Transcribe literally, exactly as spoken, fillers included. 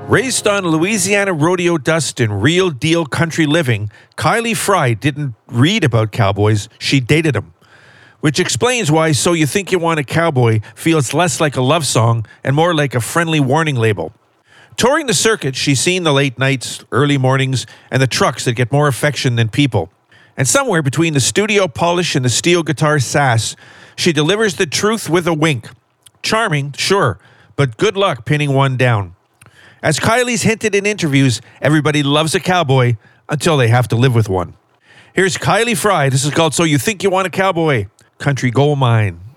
Raised on Louisiana rodeo dust and real deal country living, Kylie Frey didn't read about cowboys, she dated them. Which explains why So You Think You Want a Cowboy feels less like a love song and more like a friendly warning label. Touring the circuit, she's seen the late nights, early mornings, and the trucks that get more affection than people. And somewhere between the studio polish and the steel guitar sass, she delivers the truth with a wink. Charming, sure, but good luck pinning one down. As Kylie's hinted in interviews, everybody loves a cowboy until they have to live with one. Here's Kylie Frey. This is called So You Think You Want a Cowboy, Country Gold Mine.